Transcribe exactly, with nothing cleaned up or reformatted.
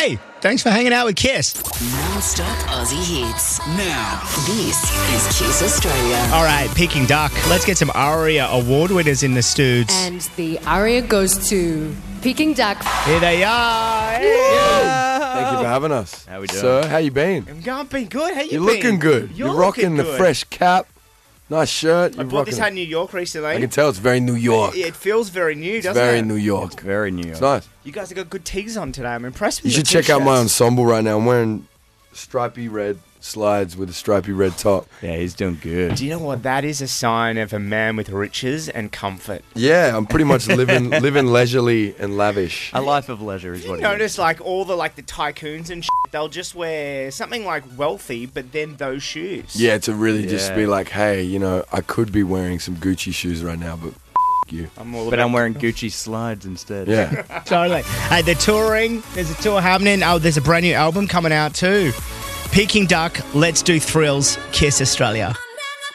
Hey, thanks for hanging out with Kiss. Non-stop Aussie hits. Now, this is Kiss Australia. All right, Peking Duck. Let's get some ARIA award winners in the studs. And the aria goes to Peking Duck. Here they are. Hey. Thank you for having us. How we doing? Sir, how you been? I'm going been good. How you You're been? looking good. You're, You're, rocking looking the good. fresh cap. Nice shirt. I You're bought this rocking hat in New York recently. I can tell it's very New York. It feels very new, It's doesn't very it? New York. It's very new. It's nice. You guys have got good tees on today. I'm impressed You with should your check out my t-shirts. ensemble right now. I'm wearing stripy red slides with a stripy red top. Yeah, he's doing good. Do you know what? That is a sign of a man with riches and comfort. Yeah, I'm pretty much living living leisurely and lavish. A life of leisure is You what he notice, like, all the, like, the tycoons and shit, they'll just wear something, like, wealthy, but then those shoes. Yeah, to really just Yeah. be like, hey, you know, I could be wearing some Gucci shoes right now, but f- you. I'm all But about- I'm wearing Gucci slides instead. Yeah. Totally. Hey, they're touring. There's a tour happening. Oh, there's a brand new album coming out too. Peking Duck, Let's Do Thrills, Kiss Australia.